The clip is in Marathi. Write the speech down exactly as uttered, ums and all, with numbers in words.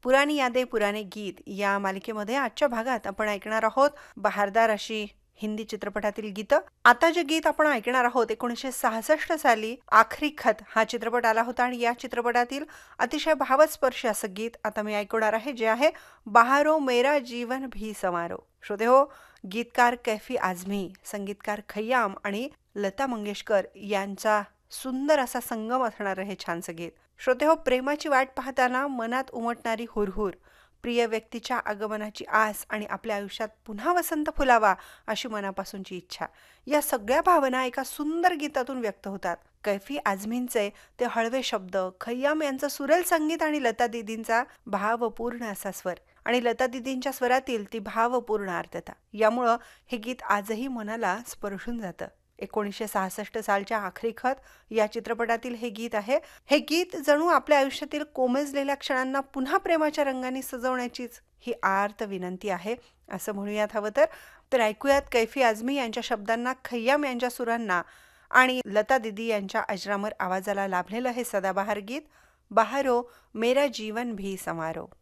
पुरानी यादे पुराने गीत या मालिकेमध्ये आजच्या भागात आपण ऐकणार आहोत बहारदार अशी हिंदी चित्रपटातील गीतं. आता जे गीत आपण ऐकणार आहोत एकोणीसशे सहासष्ट साली आखरी खत हा चित्रपट आला होता आणि या चित्रपटातील अतिशय भावस्पर्शी असं गीत आता मी ऐकवणार आहे, जे आहे बहारो मेरा जीवन भी समारो. श्रोते हो, गीतकार कैफी आझमी, संगीतकार खय्याम आणि लता मंगेशकर यांचा सुंदर असा संगम असणारं हे छानसं गीत. श्रोते हो, प्रेमाची वाट पाहताना मनात उमटणारी हुरहुर, प्रिय व्यक्तीच्या आगमनाची आस आणि आपल्या आयुष्यात पुन्हा वसंत फुलावा अशी मनापासूनची इच्छा, या सगळ्या भावना एका सुंदर गीतातून व्यक्त होतात. कैफी आझमींचे ते हळवे शब्द, खय्याम यांचं सुरेल संगीत आणि लता दीदींचा भावपूर्ण असा स्वर आणि लता दीदींच्या स्वरातील ती भावपूर्ण आर्तता, यामुळं हे गीत आजही मनाला स्पर्शून जातं. एकोणीसशे सहासष्ट सालच्या आखरी खत या चित्रपटातील हे गीत आहे. हे गीत जणू आपल्या आयुष्यातील कोमेजलेल्या क्षणांना पुन्हा प्रेमाच्या रंगाने सजवण्याचीच ही आर्त विनंती आहे असं म्हणूयात हवं तर. तर ऐकूयात कैफी आझमी यांच्या शब्दांना, खय्याम यांच्या सुरांना आणि लता दीदी यांच्या अजरामर आवाजाला लाभलेलं हे सदाबहार गीत बहारो मेरा जीवन भी समारो.